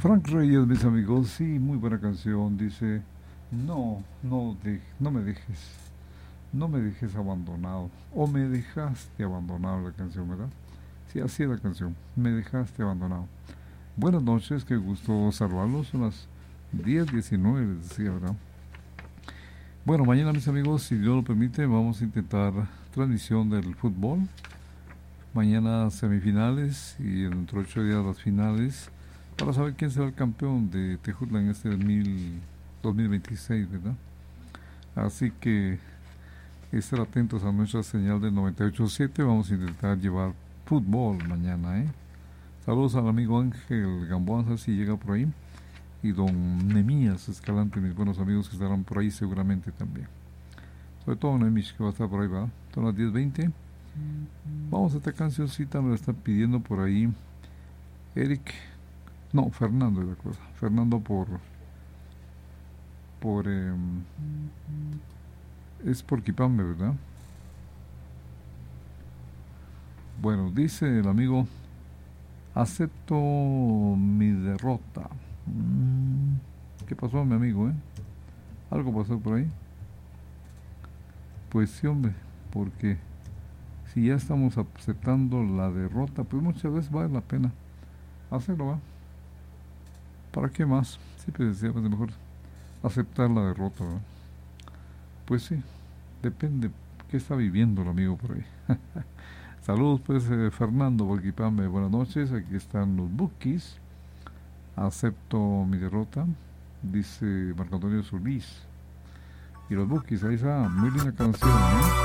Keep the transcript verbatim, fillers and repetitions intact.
Frank Reyes, mis amigos, sí, muy buena canción. Dice, no, no, de, no me dejes, no me dejes abandonado. O me dejaste abandonado la canción, ¿verdad? Sí, así es la canción, me dejaste abandonado. Buenas noches, qué gusto saludarlos. Son las diez diecinueve, les decía, ¿verdad? Bueno, mañana, mis amigos, si Dios lo permite, vamos a intentar transmisión del fútbol. Mañana semifinales y dentro de ocho días las finales, para saber quién será el campeón de Tejutla en este dos mil veintiséis, ¿verdad? Así que estar atentos a nuestra señal del noventa y ocho punto siete. Vamos a intentar llevar fútbol mañana, ¿eh? Saludos al amigo Ángel Gamboa, si llega por ahí, y don Nemías Escalante, mis buenos amigos que estarán por ahí seguramente también. Sobre todo Nemías, que va a estar por ahí, ¿verdad? Son las diez veinte. Vamos a esta cancioncita, me la está pidiendo por ahí Eric, no, Fernando es la cosa, Fernando por, por, eh, es por Quipambe, ¿verdad? Bueno, dice el amigo, acepto mi derrota. ¿Qué pasó, mi amigo, eh? ¿Algo pasó por ahí? Pues sí, hombre, porque si ya estamos aceptando la derrota, pues muchas veces vale la pena hacerlo, ¿va? ¿Para qué más? Siempre decíamos de mejor aceptar la derrota, ¿va? Pues sí, depende qué está viviendo el amigo por ahí. Saludos, pues, eh, Fernando Volquipame, buenas noches, aquí están los bookies. Acepto mi derrota, dice Marco Antonio Solís. Y los bookies, ahí está, muy linda canción, ¿eh?